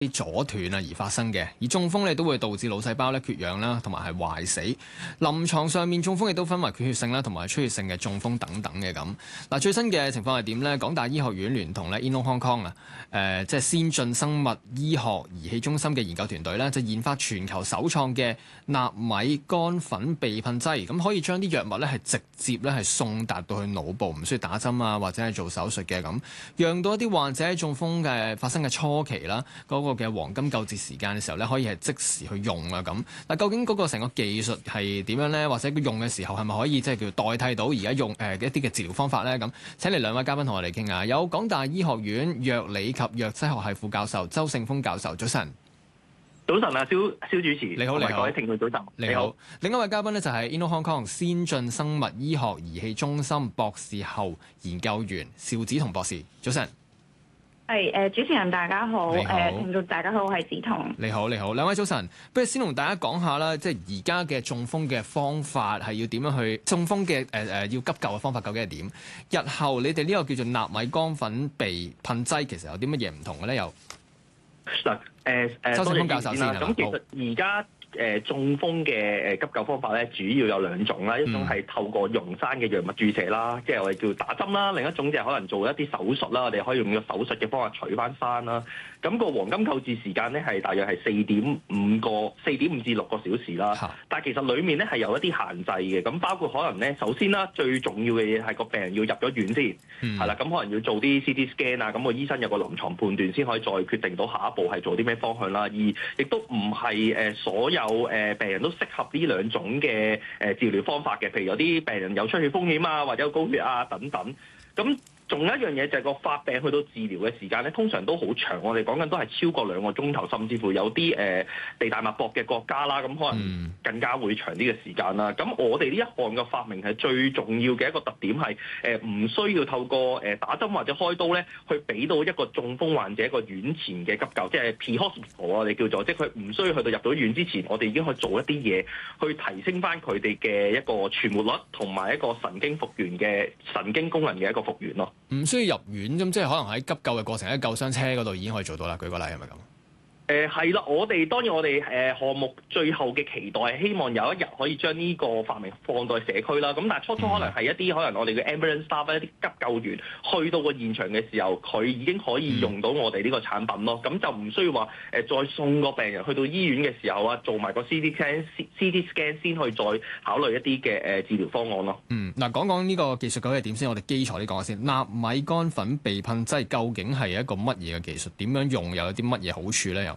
阻斷而發生嘅，而中風都會導致腦細胞缺氧啦，同埋係壞死。臨床上面中風亦都分為缺血性啦，同埋出血性嘅中風等等嘅咁。嗱，最新嘅情況係點呢？港大醫學院聯同Inno Hong Kong 即係先進生物醫學儀器中心嘅研究團隊咧，就研發全球首創嘅納米乾粉鼻噴劑，咁可以將啲藥物係直接係送達到去腦部，唔需要打針啊，或者係做手術嘅咁，讓到一啲患者喺中風嘅發生嘅初期啦，嗰個嘅黃金救治時間嘅時候咧，可以係即時去用啊咁。嗱，究竟嗰個成個技術係點樣咧？或者佢用嘅時候係咪可以即係叫代替到而家用一啲嘅治療方法咧？咁請嚟兩位嘉賓同我哋傾下。有港大醫學院藥理及藥劑學系副教授周聖峰教授，早晨。 早晨啊，蕭主持， 你好，你好， 各位聽眾早晨， 你好。另一位嘉賓就係 Inno Hong Kong 先進生物醫學儀器中心博士後研究員邵梓同博士，早晨。 主持人大家好，聽眾大家好，我係梓同。 你好，兩位早晨。不如先同大家講下啦，即係而家嘅中風嘅方法係要點樣去中風嘅要急救嘅方法究竟係點？日後你哋呢個叫做納米乾粉鼻噴劑，其實有啲乜嘢唔同嘅咧？又周聖峰教授先啦。 咁其實而家中風嘅急救方法咧，主要有兩種啦，一種係透過溶栓嘅藥物注射啦，即係我哋叫打針啦；另一種就係可能做一啲手術啦，我哋可以用個手術嘅方法取翻栓啦。咁個黃金救治時間咧係大約係4.5至6個小時啦。但係其實裡面咧係有一啲限制嘅，咁包括可能咧，首先啦，最重要嘅嘢係個病人要入咗院先，係啦，咁可能要做啲 CT scan 啊，咁個醫生有個臨床判斷先可以再決定到下一步係做啲咩方向啦。而亦都唔係所有病人都適合呢兩種嘅治療方法嘅，譬如有啲病人有出血風險啊，或者有高血壓等等，咁。仲有一樣嘢就係個發病去到治療嘅時間咧，通常都好長。我哋講緊都係超過2個鐘頭，甚至乎有啲地大物博嘅國家啦，咁可能更加會長啲嘅時間啦。咁我哋呢一項嘅發明係最重要嘅一個特點係唔需要透過打針或者開刀咧，去俾到一個中風患者一個院前嘅急救，即係 pre-hospital 我哋叫做，即係佢唔需要去到入到院之前，我哋已經可以做一啲嘢去提升翻佢哋嘅一個存活率，同埋一個神經復原嘅神經功能嘅一個復原咯。 唔需要入院咁，即係可能喺急救嘅過程喺救傷車嗰度已經可以做到啦。舉個例係咪咁？ 係啦，當然我哋項目最後嘅期待係希望有一日可以將呢個發明放到社區啦。咁但係初可能係一啲可能我哋嘅 ambulance staff 一啲急救員去到個現場嘅時候，佢已經可以用到我哋呢個產品咯。咁就唔需要話再送個病人去到醫院嘅時候啊，做埋個 CT scan 先去再考慮一啲嘅治療方案咯。 嗱，講講呢個技術究竟係點先？我哋基礎啲講下先。納米乾粉鼻噴劑究竟係一個乜嘢嘅技術？點樣用又有啲乜嘢好處咧？又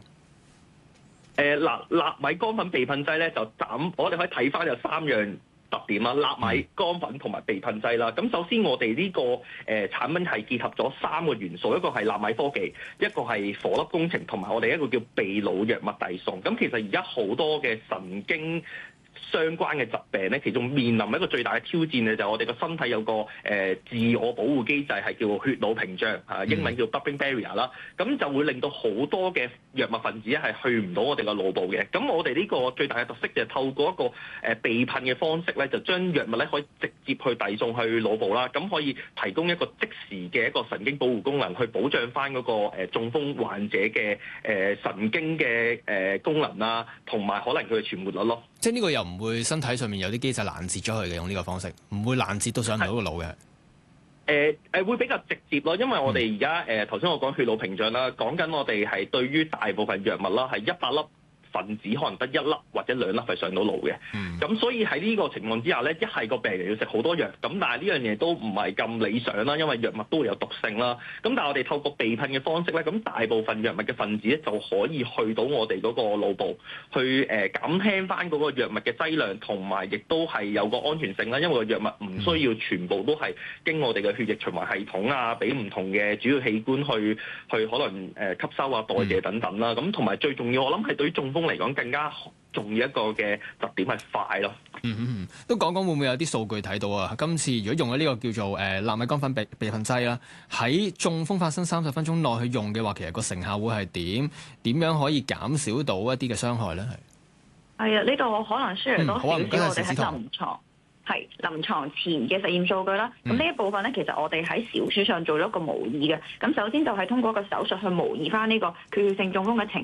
納米乾粉鼻噴劑咧，我哋可以睇翻有3樣特點啦。納米乾粉同埋鼻噴劑啦。咁首先我哋呢個產品係結合咗3個元素，一個係納米科技，一個係顆粒工程，同埋我哋一個叫秘魯藥物遞送。咁其實而家好多嘅神經相關嘅疾病咧，其中面臨一個最大嘅挑戰嘅就係我哋個身體有個自我保護機制係叫血腦屏障，英文叫 blood-brain barrier 啦，咁就會令到好多嘅藥物分子係去唔到我哋個腦部嘅。咁我哋呢個最大嘅特色就係透過一個鼻噴嘅方式咧，就將藥物咧可以直接去遞送去腦部啦，咁可以提供一個即時嘅一個神經保護功能，去保障翻嗰個中風患者嘅神經嘅功能啦，同埋可能佢嘅存活率咯。 即係呢個又唔會身體上面有啲機制攔截咗佢嘅，用呢個方式唔會攔截到上唔到個腦嘅。 會比較直接咯，因為我哋而家頭先我講血腦屏障啦，講緊我哋係對於大部分藥物啦，係100粒分子可能得1粒或者2粒係上到腦嘅。咁所以喺呢個情況之下咧，一係個病人要食好多藥，咁但係呢樣嘢都唔係咁理想啦，因為藥物都會有毒性啦。咁但係我哋透過鼻噴嘅方式咧，咁大部分藥物嘅分子咧就可以去到我哋嗰個腦部，去減輕翻嗰個藥物嘅劑量，同埋亦都係有個安全性啦。因為個藥物唔需要全部都係經我哋嘅血液循環系統啊，俾唔同嘅主要器官去可能吸收啊、代謝等等啦。咁同埋最重要，我諗係對於中風嚟講更加重要一個嘅特點係快咯。 都講講會唔會有啲數據睇到啊？今次如果用咗呢個叫做納米乾粉鼻噴劑啦，喺中風發生30分鐘內去用嘅話，其實個成效會係點？點樣可以減少到一啲嘅傷害咧？ 係啊，呢度我可能 share 多少少我哋喺臨床。 係臨床前嘅實驗數據啦，咁呢一部分咧，其實我哋喺小鼠上做咗一個模擬嘅。咁首先就係通過一個手術去模擬翻呢個缺血性中風嘅情